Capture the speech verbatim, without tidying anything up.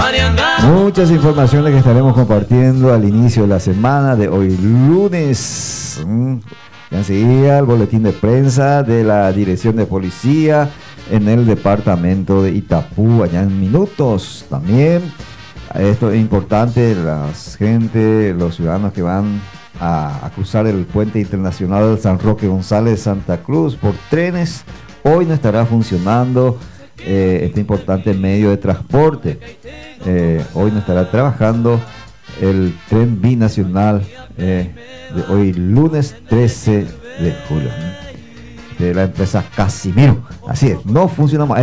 Muchas informaciones que estaremos compartiendo al inicio de la semana de hoy lunes. Ya enseguida el boletín de prensa de la Dirección de Policía en el departamento de Itapú, allá en minutos. También esto es importante, la gente, los ciudadanos que van a, a cruzar el puente internacional del San Roque González Santa Cruz por trenes, hoy no estará funcionando eh, este importante medio de transporte. Eh, hoy no estará trabajando el tren binacional eh, de hoy lunes trece de julio de la empresa Casimiro. Así es, no funciona más.